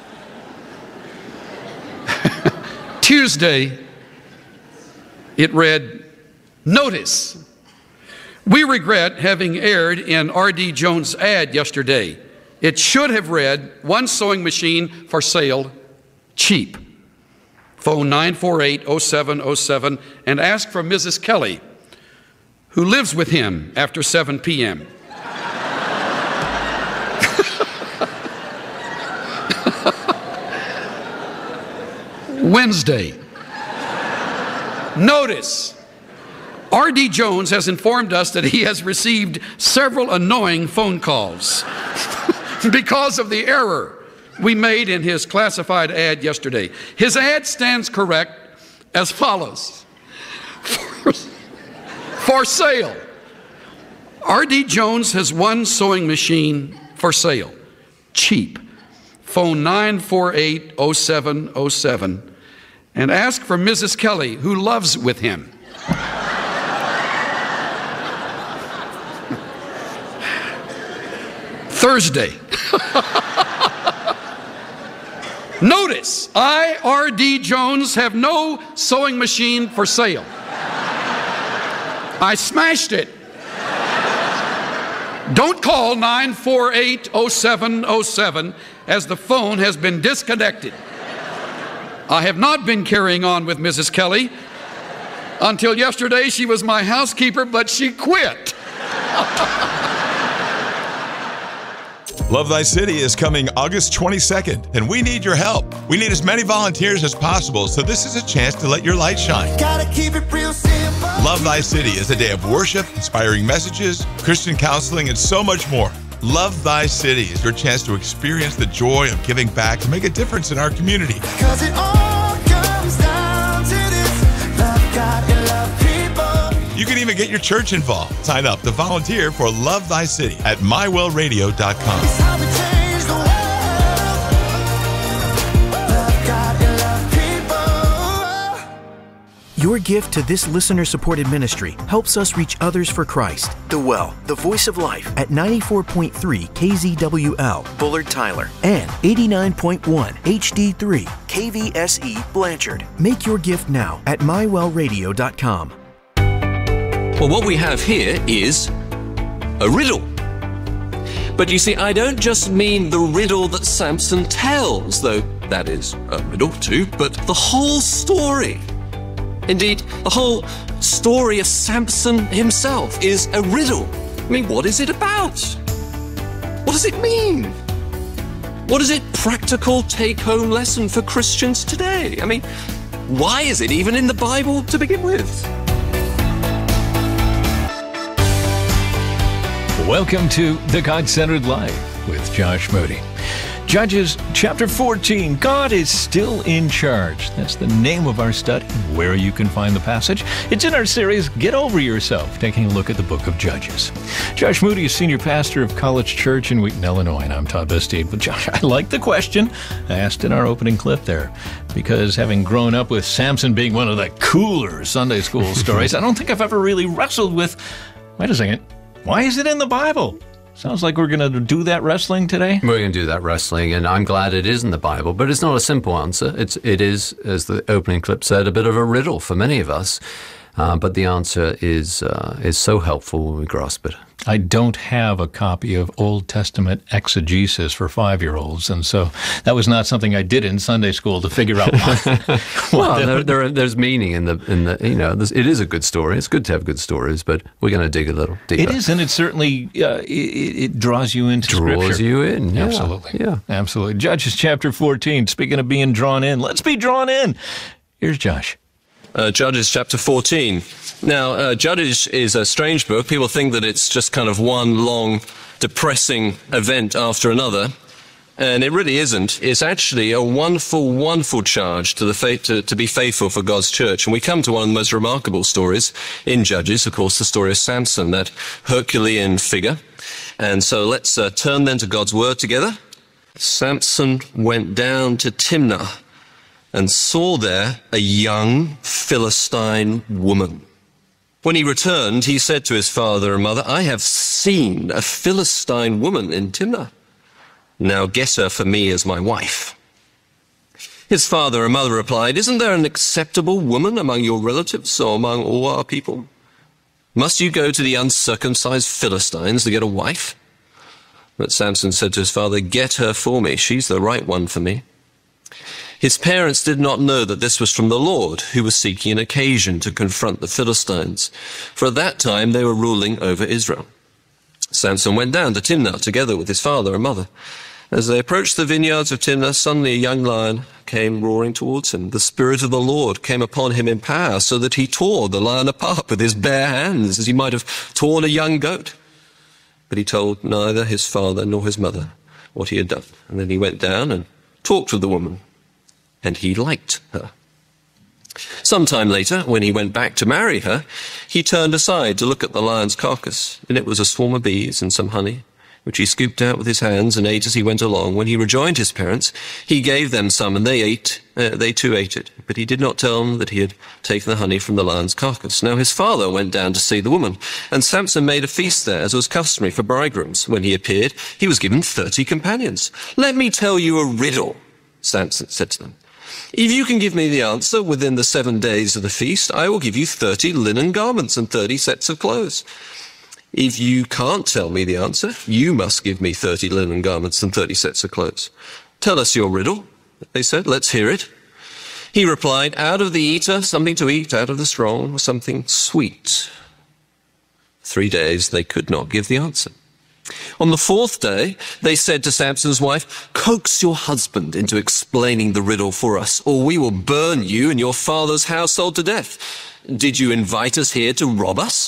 Speaker 10: Tuesday, it read, "Notice, we regret having aired in R.D. Jones' ad yesterday. It should have read, one sewing machine for sale, cheap. Phone 948-0707 and ask for Mrs. Kelly, who lives with him after 7 p.m. Wednesday. Notice, R.D. Jones has informed us that he has received several annoying phone calls because of the error we made in his classified ad yesterday. His ad stands correct as follows. For sale. R.D. Jones has one sewing machine for sale. Cheap. Phone 948-0707 and ask for Mrs. Kelly, who loves with him. Thursday. Notice, I, R.D. Jones, have no sewing machine for sale. I smashed it. Don't call 948-0707 as the phone has been disconnected. I have not been carrying on with Mrs. Kelly. Until yesterday, she was my housekeeper, but she quit.
Speaker 11: Love Thy City is coming August 22nd, and we need your help. We need as many volunteers as possible, so this is a chance to let your light shine. Gotta keep it real simple. Love Thy City is a day of worship, inspiring messages, Christian counseling, and so much more. Love Thy City is your chance to experience the joy of giving back to make a difference in our community. Because it all comes down to this, love God and love people. You can even get your church involved. Sign up to volunteer for Love Thy City at mywellradio.com. It's how we change the world. Love God and love people.
Speaker 12: Your gift to this listener-supported ministry helps us reach others for Christ. The Well, the voice of life, at 94.3 KZWL, Bullard Tyler, and 89.1 HD3 KVSE, Blanchard. Make your gift now at mywellradio.com.
Speaker 13: Well, what we have here is a riddle. But you see, I don't just mean the riddle that Samson tells, though that is a riddle too, but the whole story. Indeed, the whole story of Samson himself is a riddle. I mean, what is it about? What does it mean? What is it practical take-home lesson for Christians today? I mean, why is it even in the Bible to begin with?
Speaker 2: Welcome to The God-Centered Life with Josh Moody. Judges chapter 14, God is still in charge. That's the name of our study, where you can find the passage. It's in our series, Get Over Yourself, taking a look at the book of Judges. Josh Moody is senior pastor of College Church in Wheaton, Illinois, and I'm Todd Bastide. But Josh, I like the question I asked in our opening clip there, because having grown up with Samson being one of the cooler Sunday school stories, I don't think I've ever really wrestled with, wait a second, why is it in the Bible? Sounds like we're going to do that wrestling today.
Speaker 14: We're going to do that wrestling, and I'm glad it is in the Bible, but it's not a simple answer. It is, as the opening clip said, a bit of a riddle for many of us, but the answer is so helpful when we grasp it.
Speaker 2: I don't have a copy of Old Testament exegesis for 5-year-olds, and so that was not something I did in Sunday school to figure out why.
Speaker 14: There's meaning in the it is a good story. It's good to have good stories, but we're going to dig a little deeper.
Speaker 2: It is, and it certainly it draws you into Scripture.
Speaker 14: Draws you in, yeah.
Speaker 2: Absolutely. Yeah, absolutely. Judges chapter 14. Speaking of being drawn in, let's be drawn in. Here's Josh.
Speaker 13: Judges chapter 14. Now, Judges is a strange book. People think that it's just kind of one long, depressing event after another. And it really isn't. It's actually a wonderful, wonderful charge to to be faithful for God's church. And we come to one of the most remarkable stories in Judges, of course, the story of Samson, that Herculean figure. And so let's turn then to God's word together. Samson went down to Timnah and saw there a young Philistine woman. When he returned, he said to his father and mother, I have seen a Philistine woman in Timnah. Now get her for me as my wife. His father and mother replied, Isn't there an acceptable woman among your relatives or among all our people? Must you go to the uncircumcised Philistines to get a wife? But Samson said to his father, Get her for me. She's the right one for me. His parents did not know that this was from the Lord, who was seeking an occasion to confront the Philistines, for at that time they were ruling over Israel. Samson went down to Timnah together with his father and mother. As they approached the vineyards of Timnah, suddenly a young lion came roaring towards him. The Spirit of the Lord came upon him in power, so that he tore the lion apart with his bare hands, as he might have torn a young goat. But he told neither his father nor his mother what he had done. And then he went down and talked with the woman, and he liked her. Some time later, when he went back to marry her, he turned aside to look at the lion's carcass, and it was a swarm of bees and some honey, which he scooped out with his hands and ate as he went along. When he rejoined his parents, he gave them some, and they too ate it. But he did not tell them that he had taken the honey from the lion's carcass. Now his father went down to see the woman, and Samson made a feast there, as was customary for bridegrooms. When he appeared, he was given 30 companions. Let me tell you a riddle, Samson said to them. If you can give me the answer within the 7 days of the feast, I will give you 30 linen garments and 30 sets of clothes. If you can't tell me the answer, you must give me 30 linen garments and 30 sets of clothes. Tell us your riddle, they said. Let's hear it. He replied, out of the eater, something to eat, out of the strong, something sweet. 3 days they could not give the answer. On the 4th day, they said to Samson's wife, coax your husband into explaining the riddle for us, or we will burn you and your father's household to death. Did you invite us here to rob us?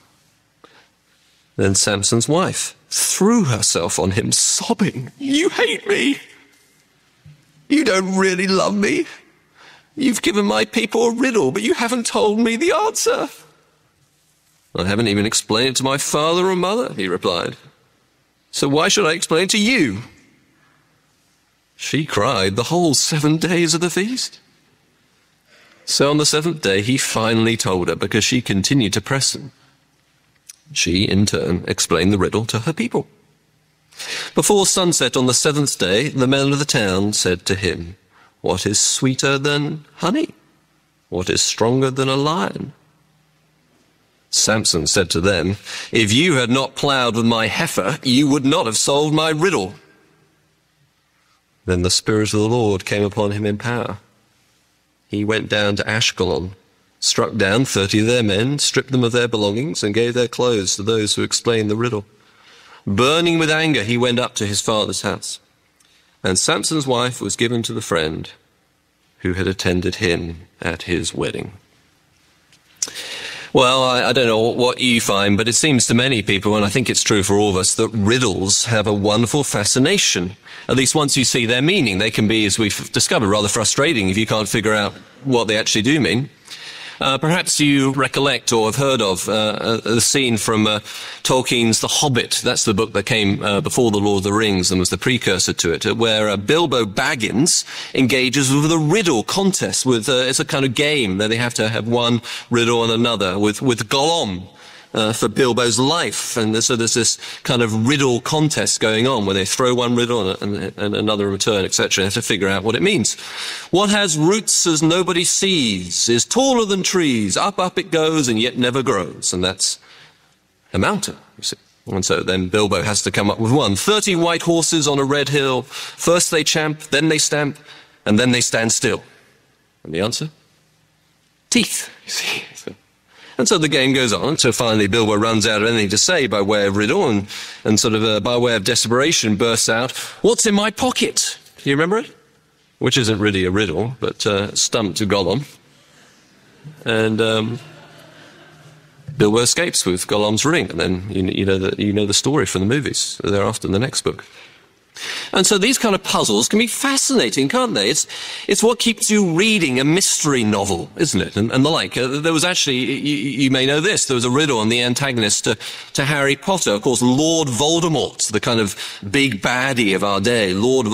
Speaker 13: Then Samson's wife threw herself on him, sobbing, You hate me. You don't really love me. You've given my people a riddle, but you haven't told me the answer. I haven't even explained it to my father or mother, he replied. So why should I explain it to you? She cried the whole 7 days of the feast. So on the 7th day, he finally told her, because she continued to press him. She, in turn, explained the riddle to her people. Before sunset on the 7th day, the men of the town said to him, What is sweeter than honey? What is stronger than a lion? Samson said to them, If you had not plowed with my heifer, you would not have solved my riddle. Then the Spirit of the Lord came upon him in power. He went down to Ashkelon, struck down 30 of their men, stripped them of their belongings, and gave their clothes to those who explained the riddle. Burning with anger, he went up to his father's house. And Samson's wife was given to the friend who had attended him at his wedding. Well, I don't know what you find, but it seems to many people, and I think it's true for all of us, that riddles have a wonderful fascination. At least once you see their meaning, they can be, as we've discovered, rather frustrating if you can't figure out what they actually do mean. Perhaps you recollect or have heard of the scene from Tolkien's The Hobbit. That's the book that came before The Lord of the Rings and was the precursor to it, where Bilbo Baggins engages with a riddle contest. It's a kind of game that they have to have one riddle and another with Gollum. For Bilbo's life. And so there's this kind of riddle contest going on where they throw one riddle and another in return, etc. They have to figure out what it means. What has roots as nobody sees, is taller than trees, up it goes and yet never grows. And that's a mountain, you see. And so then Bilbo has to come up with one. 30 white horses on a red hill. First they champ, then they stamp, and then they stand still. And the answer? Teeth, you see. And so the game goes on, so finally Bilbo runs out of anything to say by way of riddle and sort of by way of desperation bursts out, What's in my pocket? Do you remember it? Which isn't really a riddle, but stumped to Gollum. And Bilbo escapes with Gollum's ring, and then you know the story from the movies thereafter in the next book. And so these kind of puzzles can be fascinating, can't they? It's what keeps you reading a mystery novel, isn't it? And the like. There was actually, you may know this, there was a riddle on the antagonist to Harry Potter. Of course, Lord Voldemort, the kind of big baddie of our day. Lord